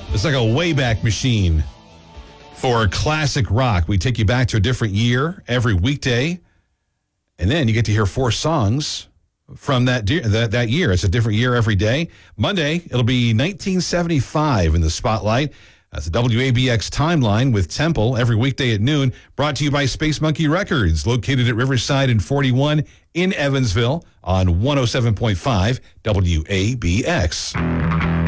It's like a wayback machine for classic rock. We take you back to a different year every weekday, and then you get to hear 4 songs from that year. It's a different year every day. Monday, it'll be 1975 in the spotlight. That's the WABX timeline with Temple every weekday at noon. Brought to you by Space Monkey Records, located at Riverside and 41 in Evansville on 107.5 WABX.